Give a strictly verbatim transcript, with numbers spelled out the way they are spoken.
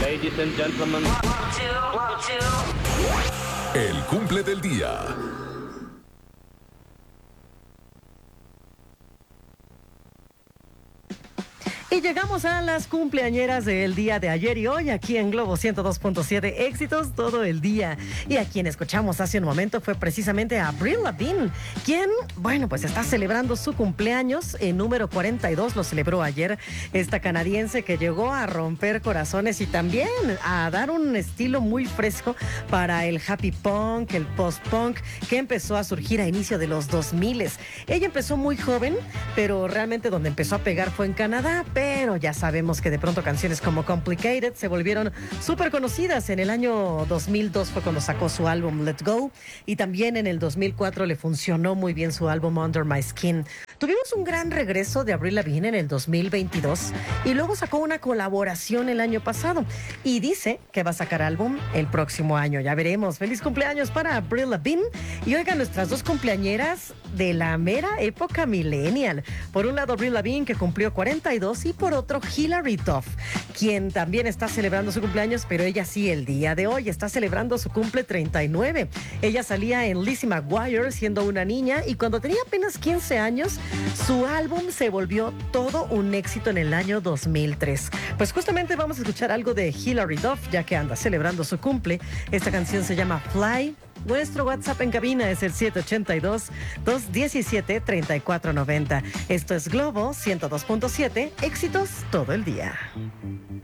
Ladies and gentlemen. El cumple del día. Y llegamos a las cumpleañeras del día de ayer y hoy aquí en Globo ciento dos punto siete, éxitos todo el día. Y a quien escuchamos hace un momento fue precisamente a Avril Lavigne, quien, bueno, pues está celebrando su cumpleaños, en número cuarenta y dos, lo celebró ayer, esta canadiense que llegó a romper corazones y también a dar un estilo muy fresco para el happy punk, el post-punk, que empezó a surgir a inicio de los dos mil. Ella empezó muy joven, pero realmente donde empezó a pegar fue en Canadá, pero ya sabemos que de pronto canciones como Complicated se volvieron súper conocidas. En el año dos mil dos fue cuando sacó su álbum Let Go, y también en el dos mil cuatro le funcionó muy bien su álbum Under My Skin. Tuvimos un gran regreso de Avril Lavigne en el dos mil veintidós y luego sacó una colaboración el año pasado y dice que va a sacar álbum el próximo año. Ya veremos. Feliz cumpleaños para Avril Lavigne. Y oigan, nuestras dos cumpleañeras de la mera época millennial. Por un lado, Avril Lavigne, que cumplió cuarenta y dos, y por otro, Hilary Duff, quien también está celebrando su cumpleaños, pero ella sí, el día de hoy está celebrando su cumple treinta y nueve. Ella salía en Lizzie McGuire siendo una niña, y cuando tenía apenas quince años, su álbum se volvió todo un éxito en el año dos mil tres. Pues justamente vamos a escuchar algo de Hilary Duff, ya que anda celebrando su cumple. Esta canción se llama Fly. Nuestro WhatsApp en cabina es el siete ocho dos, dos uno siete, tres cuatro nueve cero. Esto es Globo ciento dos punto siete, éxitos todo el día.